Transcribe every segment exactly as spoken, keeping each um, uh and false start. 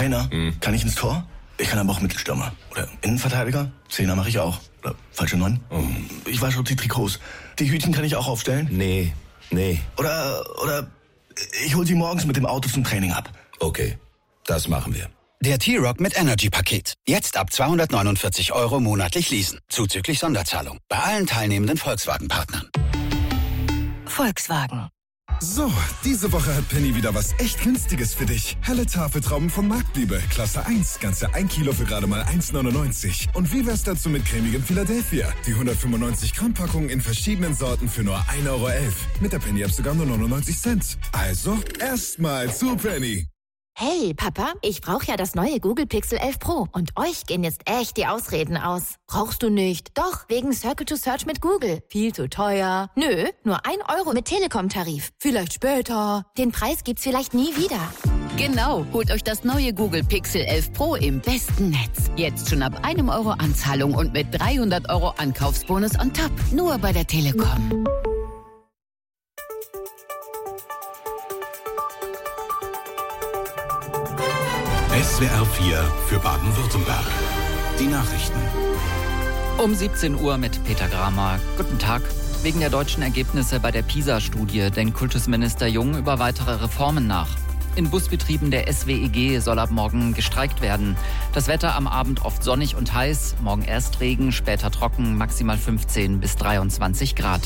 Trainer. Mhm. Kann ich ins Tor? Ich kann aber auch Mittelstürmer. Oder Innenverteidiger. Zehner mache ich auch. Oder falsche Neun. Mhm. Ich wasche auch die Trikots. Die Hütchen kann ich auch aufstellen. Nee, nee. Oder, oder ich hol sie morgens mit dem Auto zum Training ab. Okay, das machen wir. Der T-Rock mit Energy-Paket. Jetzt ab zweihundertneunundvierzig Euro monatlich leasen. Zuzüglich Sonderzahlung. Bei allen teilnehmenden Volkswagen-Partnern. Volkswagen. So, diese Woche hat Penny wieder was echt Günstiges für dich. Helle Tafeltrauben von Marktliebe, Klasse eins, ganze ein Kilo für gerade mal eins neunundneunzig. Und wie wär's dazu mit cremigem Philadelphia? Die hundertfünfundneunzig Gramm Packung in verschiedenen Sorten für nur ein Euro elf. Mit der Penny-App sogar nur neunundneunzig Cent. Also, erstmal zu Penny. Hey, Papa, ich brauche ja das neue Google Pixel elf Pro und euch gehen jetzt echt die Ausreden aus. Brauchst du nicht? Doch, wegen Circle to Search mit Google. Viel zu teuer. Nö, nur ein Euro mit Telekom-Tarif. Vielleicht später. Den Preis gibt's vielleicht nie wieder. Genau, holt euch das neue Google Pixel elf Pro im besten Netz. Jetzt schon ab einem Euro Anzahlung und mit dreihundert Euro Ankaufsbonus on top. Nur bei der Telekom. S W R vier für Baden-Württemberg. Die Nachrichten. Um siebzehn Uhr mit Peter Gramer. Guten Tag. Wegen der deutschen Ergebnisse bei der PISA-Studie denkt Kultusminister Jung über weitere Reformen nach. In Busbetrieben der S W E G soll ab morgen gestreikt werden. Das Wetter am Abend oft sonnig und heiß. Morgen erst Regen, später trocken, maximal fünfzehn bis dreiundzwanzig Grad.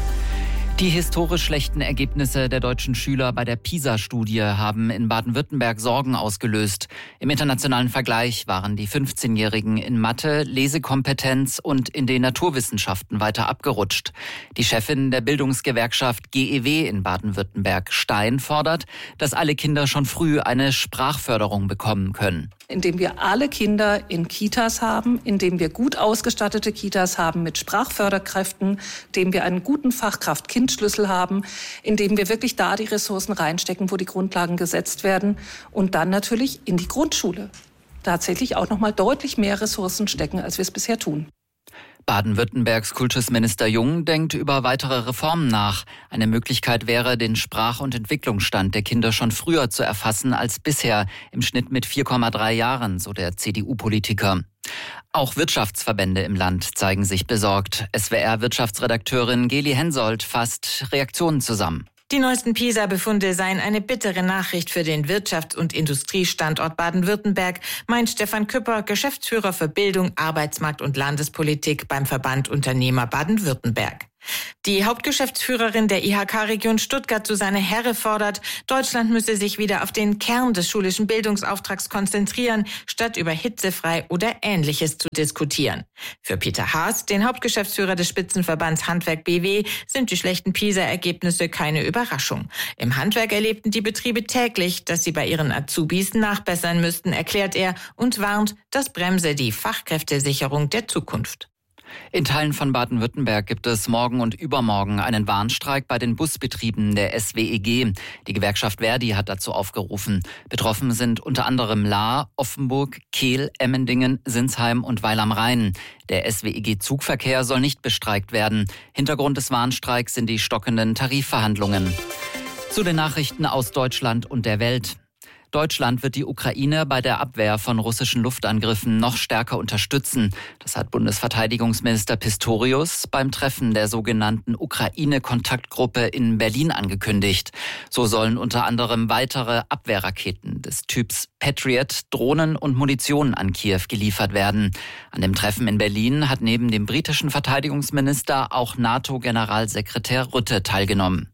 Die historisch schlechten Ergebnisse der deutschen Schüler bei der PISA-Studie haben in Baden-Württemberg Sorgen ausgelöst. Im internationalen Vergleich waren die fünfzehnjährigen in Mathe, Lesekompetenz und in den Naturwissenschaften weiter abgerutscht. Die Chefin der Bildungsgewerkschaft G E W in Baden-Württemberg, Stein, fordert, dass alle Kinder schon früh eine Sprachförderung bekommen können. Indem wir alle Kinder in Kitas haben, indem wir gut ausgestattete Kitas haben mit Sprachförderkräften, indem wir einen guten Fachkraft-Kind-Schlüssel haben, indem wir wirklich da die Ressourcen reinstecken, wo die Grundlagen gesetzt werden und dann natürlich in die Grundschule tatsächlich auch noch mal deutlich mehr Ressourcen stecken, als wir es bisher tun. Baden-Württembergs Kultusminister Jung denkt über weitere Reformen nach. Eine Möglichkeit wäre, den Sprach- und Entwicklungsstand der Kinder schon früher zu erfassen als bisher, im Schnitt mit vier Komma drei Jahren, so der C D U-Politiker. Auch Wirtschaftsverbände im Land zeigen sich besorgt. S W R-Wirtschaftsredakteurin Geli Hensoldt fasst Reaktionen zusammen. Die neuesten PISA-Befunde seien eine bittere Nachricht für den Wirtschafts- und Industriestandort Baden-Württemberg, meint Stefan Küpper, Geschäftsführer für Bildung, Arbeitsmarkt und Landespolitik beim Verband Unternehmer Baden-Württemberg. Die Hauptgeschäftsführerin der I H K-Region Stuttgart, Susanne Herre, fordert, Deutschland müsse sich wieder auf den Kern des schulischen Bildungsauftrags konzentrieren, statt über hitzefrei oder Ähnliches zu diskutieren. Für Peter Haas, den Hauptgeschäftsführer des Spitzenverbands Handwerk B W, sind die schlechten PISA-Ergebnisse keine Überraschung. Im Handwerk erlebten die Betriebe täglich, dass sie bei ihren Azubis nachbessern müssten, erklärt er und warnt, das bremse die Fachkräftesicherung der Zukunft. In Teilen von Baden-Württemberg gibt es morgen und übermorgen einen Warnstreik bei den Busbetrieben der S W E G. Die Gewerkschaft Verdi hat dazu aufgerufen. Betroffen sind unter anderem Lahr, Offenburg, Kehl, Emmendingen, Sinsheim und Weil am Rhein. Der S W E G-Zugverkehr soll nicht bestreikt werden. Hintergrund des Warnstreiks sind die stockenden Tarifverhandlungen. Zu den Nachrichten aus Deutschland und der Welt. Deutschland wird die Ukraine bei der Abwehr von russischen Luftangriffen noch stärker unterstützen. Das hat Bundesverteidigungsminister Pistorius beim Treffen der sogenannten Ukraine-Kontaktgruppe in Berlin angekündigt. So sollen unter anderem weitere Abwehrraketen des Typs Patriot, Drohnen und Munition an Kiew geliefert werden. An dem Treffen in Berlin hat neben dem britischen Verteidigungsminister auch NATO-Generalsekretär Rutte teilgenommen.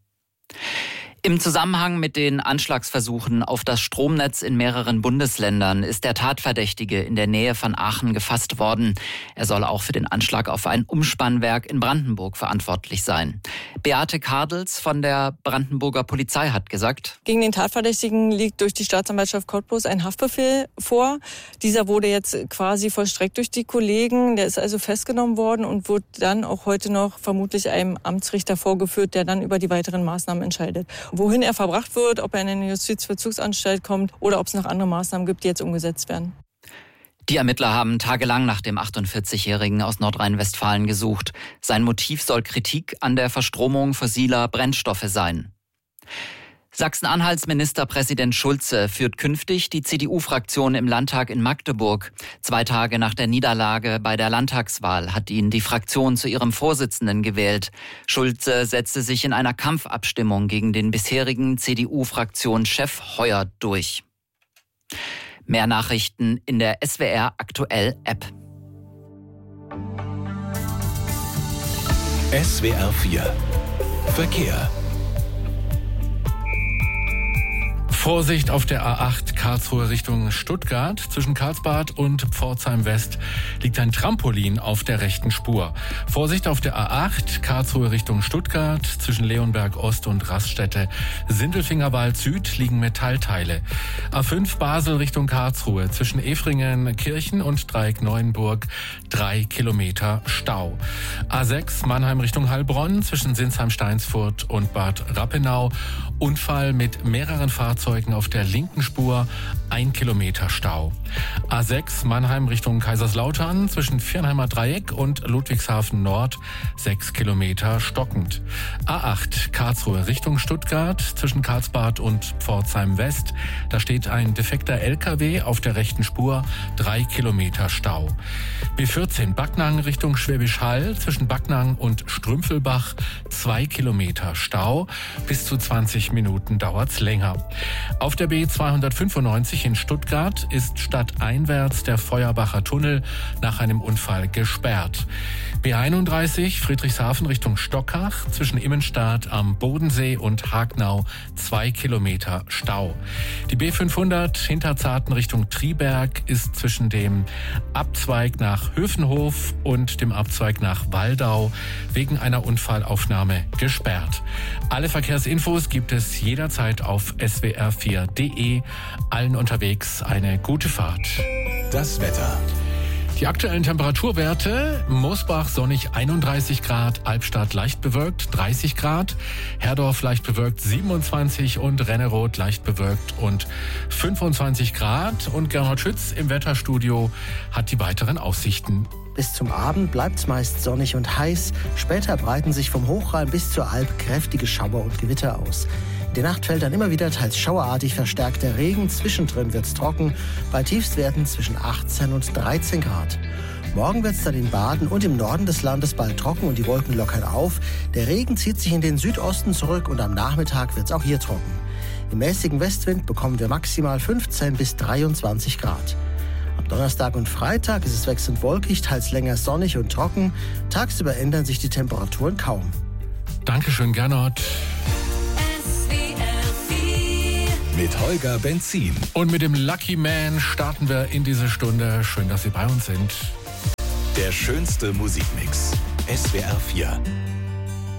Im Zusammenhang mit den Anschlagsversuchen auf das Stromnetz in mehreren Bundesländern ist der Tatverdächtige in der Nähe von Aachen gefasst worden. Er soll auch für den Anschlag auf ein Umspannwerk in Brandenburg verantwortlich sein. Beate Kardels von der Brandenburger Polizei hat gesagt: Gegen den Tatverdächtigen liegt durch die Staatsanwaltschaft Cottbus ein Haftbefehl vor. Dieser wurde jetzt quasi vollstreckt durch die Kollegen. Der ist also festgenommen worden und wird dann auch heute noch vermutlich einem Amtsrichter vorgeführt, der dann über die weiteren Maßnahmen entscheidet. Wohin er verbracht wird, ob er in eine Justizvollzugsanstalt kommt oder ob es noch andere Maßnahmen gibt, die jetzt umgesetzt werden. Die Ermittler haben tagelang nach dem achtundvierzigjährigen aus Nordrhein-Westfalen gesucht. Sein Motiv soll Kritik an der Verstromung fossiler Brennstoffe sein. Sachsen-Anhalts Ministerpräsident Schulze führt künftig die C D U-Fraktion im Landtag in Magdeburg. Zwei Tage nach der Niederlage bei der Landtagswahl hat ihn die Fraktion zu ihrem Vorsitzenden gewählt. Schulze setzte sich in einer Kampfabstimmung gegen den bisherigen C D U-Fraktionschef Heuer durch. Mehr Nachrichten in der S W R Aktuell App. S W R vier Verkehr. Vorsicht auf der A acht Karlsruhe Richtung Stuttgart. Zwischen Karlsbad und Pforzheim West liegt ein Trampolin auf der rechten Spur. Vorsicht auf der A acht Karlsruhe Richtung Stuttgart. Zwischen Leonberg Ost und Raststätte Sindelfingerwald Süd liegen Metallteile. A fünf Basel Richtung Karlsruhe. Zwischen Efringen Kirchen und Dreieck Neuenburg drei Kilometer Stau. A sechs Mannheim Richtung Heilbronn. Zwischen Sinsheim-Steinsfurt und Bad Rappenau. Unfall mit mehreren Fahrzeugen auf der linken Spur, ein Kilometer Stau. A sechs Mannheim Richtung Kaiserslautern zwischen Viernheimer Dreieck und Ludwigshafen Nord, sechs Kilometer stockend. A acht Karlsruhe Richtung Stuttgart zwischen Karlsbad und Pforzheim West, da steht ein defekter L K W auf der rechten Spur, drei Kilometer Stau. B vierzehn Backnang Richtung Schwäbisch Hall zwischen Backnang und Strümpfelbach, zwei Kilometer Stau. Bis zu zwanzig Minuten dauert's länger. Auf der B zweihundertfünfundneunzig in Stuttgart ist stadteinwärts der Feuerbacher Tunnel nach einem Unfall gesperrt. B einunddreißig Friedrichshafen Richtung Stockach zwischen Immenstadt am Bodensee und Hagnau zwei Kilometer Stau. Die B fünfhundert Hinterzarten Richtung Triberg ist zwischen dem Abzweig nach Höfenhof und dem Abzweig nach Waldau wegen einer Unfallaufnahme gesperrt. Alle Verkehrsinfos gibt es jederzeit auf S W R vier punkt de. Allen unterwegs eine gute Fahrt. Das Wetter. Die aktuellen Temperaturwerte: Mosbach sonnig einunddreißig Grad, Albstadt leicht bewölkt dreißig Grad, Herdorf leicht bewölkt siebenundzwanzig und Renneroth leicht bewölkt und fünfundzwanzig Grad. Und Gernot Schütz im Wetterstudio hat die weiteren Aussichten. Bis zum Abend bleibt es meist sonnig und heiß. Später breiten sich vom Hochrhein bis zur Alp kräftige Schauer und Gewitter aus. In der Nacht fällt dann immer wieder teils schauerartig verstärkter Regen. Zwischendrin wird es trocken, bei Tiefstwerten zwischen achtzehn und dreizehn Grad. Morgen wird es dann in Baden und im Norden des Landes bald trocken und die Wolken lockern auf. Der Regen zieht sich in den Südosten zurück und am Nachmittag wird es auch hier trocken. Im mäßigen Westwind bekommen wir maximal fünfzehn bis dreiundzwanzig Grad. Am Donnerstag und Freitag ist es wechselnd wolkig, teils länger sonnig und trocken. Tagsüber ändern sich die Temperaturen kaum. Dankeschön, Gernot. Mit Holger Benzin. Und mit dem Lucky Man starten wir in diese Stunde. Schön, dass Sie bei uns sind. Der schönste Musikmix. S W R vier.